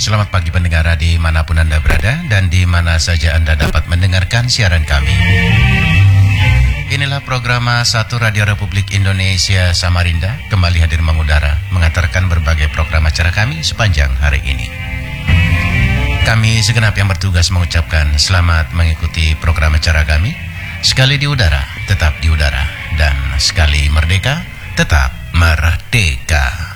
Selamat pagi pendengar dimanapun Anda berada dan di mana saja Anda dapat mendengarkan siaran kami. Inilah program 1 Radio Republik Indonesia Samarinda kembali hadir mengudara mengantarkan berbagai program acara kami sepanjang hari ini. Kami segenap yang bertugas mengucapkan selamat mengikuti program acara kami. Sekali di udara, tetap di udara, dan sekali merdeka, tetap merdeka.